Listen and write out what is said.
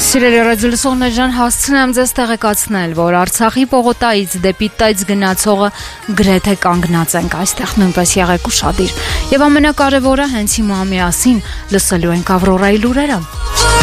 Սիրելի ռադիոլսողներ ջան, հասցնեմ ձեզ տեղեկացնել, որ Արցախի պողոտայից դեպի Տայց գնացողը գրեթե կանգնած ենք, այստեղ նույնպես եղեք ուշադիր։ Եվ ամենակարևորը հենց հիմա միասին լսելու ենք Ավրորայի լուրերը։